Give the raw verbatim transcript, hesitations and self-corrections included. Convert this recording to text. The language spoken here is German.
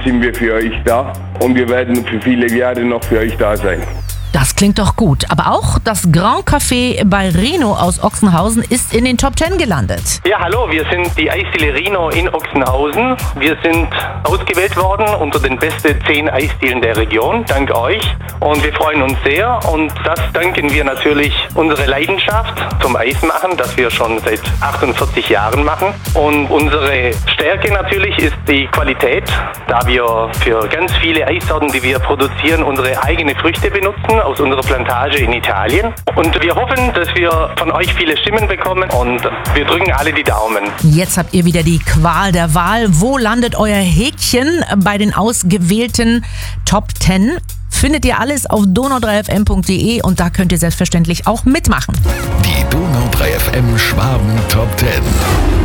sind wir für euch da und wir werden für viele Jahre noch für euch da sein. Das klingt doch gut. Aber auch das Grand Café bei Reno aus Ochsenhausen ist in den Top Ten gelandet. Ja, hallo, wir sind die Eisdiele Reno in Ochsenhausen. Wir sind ausgewählt worden unter den besten zehn Eisdielen der Region, dank euch. Und wir freuen uns sehr und das danken wir natürlich unserer Leidenschaft zum Eismachen, das wir schon seit achtundvierzig Jahren machen. Und unsere Stärke natürlich ist die Qualität, da wir für ganz viele Eissorten, die wir produzieren, unsere eigenen Früchte benutzen aus unserer Plantage in Italien. Und wir hoffen, dass wir von euch viele Stimmen bekommen und wir drücken alle die Daumen. Jetzt habt ihr wieder die Qual der Wahl. Wo landet euer Häkchen bei den ausgewählten Top Ten? Findet ihr alles auf donau drei f m punkt d e und da könnt ihr selbstverständlich auch mitmachen. Die Donau drei F M Schwaben Top Ten.